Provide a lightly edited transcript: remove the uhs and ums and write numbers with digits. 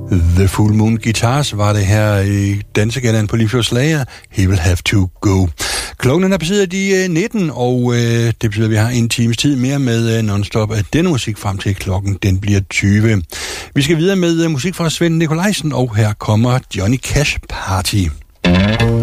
The Full Moon Guitars var det her i dansegalaen på Limfjords Lager. He Will Have To Go. Klokken er passet de 19, og det betyder, at vi har en times tid mere med non-stop af denne musik frem til klokken den bliver 20. Vi skal videre med musik fra Svend Nikolajsen, og her kommer Johnny Cash Party.